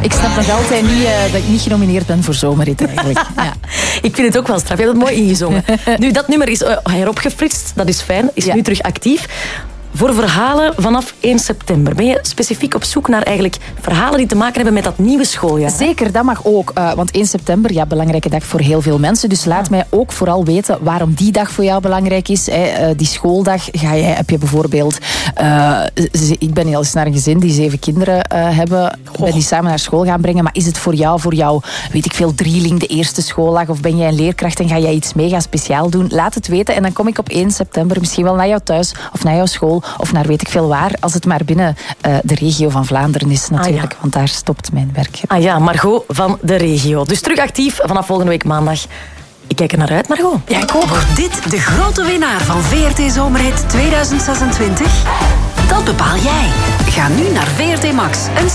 Ik snap nog altijd niet dat ik niet genomineerd ben voor Zomerrit eigenlijk. Ja. Ik vind het ook wel straf. Je hebt het mooi ingezongen. Nu, dat nummer is heropgefritst. Dat is fijn. Is nu terug actief. Voor verhalen vanaf 1 september. Ben je specifiek op zoek naar eigenlijk verhalen die te maken hebben met dat nieuwe schooljaar? Zeker, dat mag ook. Want 1 september, ja, belangrijke dag voor heel veel mensen. Dus laat mij ook vooral weten waarom die dag voor jou belangrijk is. Die schooldag, heb je bijvoorbeeld... ik ben heel eens naar een gezin die 7 kinderen hebben. Ben die samen naar school gaan brengen. Maar is het voor jou, weet ik veel, drieling de eerste schooldag? Of ben jij een leerkracht en ga jij iets mega speciaal doen? Laat het weten en dan kom ik op 1 september misschien wel naar jou thuis of naar jouw school. Of naar weet ik veel waar, als het maar binnen de regio van Vlaanderen is natuurlijk. Want daar stopt mijn werk. Ah ja, Margot van de regio. Dus terug actief vanaf volgende week maandag. Ik kijk er naar uit, Margot. Ja, ik ook. Wordt dit de grote winnaar van VRT Zomerhit 2026? Dat bepaal jij. Ga nu naar VRT Max en